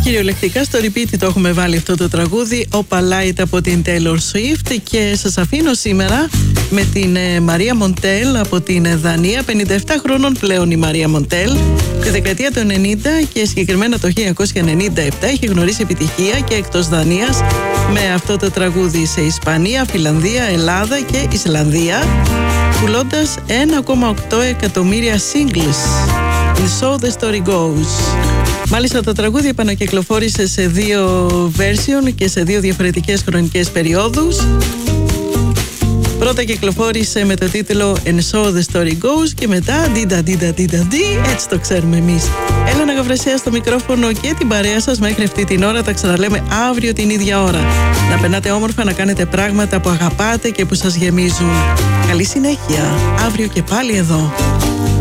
Κυριολεκτικά στο repeat το έχουμε βάλει αυτό το τραγούδι, Opa Light από την Taylor Swift, και σας αφήνω σήμερα με την Μαρία Μοντέλ από την Δανία. 57 χρόνων πλέον η Μαρία Μοντέλ. Τη δεκαετία του 90 και συγκεκριμένα το 1997 έχει γνωρίσει επιτυχία και εκτός Δανίας με αυτό το τραγούδι σε Ισπανία, Φιλανδία, Ελλάδα και Ισλανδία, πουλώντας 1,8 εκατομμύρια singles. And so the story goes. Μάλιστα το τραγούδι επανακυκλοφόρησε σε 2 version και σε 2 διαφορετικές χρονικές περιόδους. Πρώτα κυκλοφόρησε με το τίτλο And so the story goes και μετά έτσι το ξέρουμε εμείς. Έλενα Γαβρεσία στο μικρόφωνο και την παρέα σας μέχρι αυτή την ώρα. Τα ξαναλέμε αύριο την ίδια ώρα. Να περνάτε όμορφα, να κάνετε πράγματα που αγαπάτε και που σας γεμίζουν. Καλή συνέχεια. Αύριο και πάλι εδώ.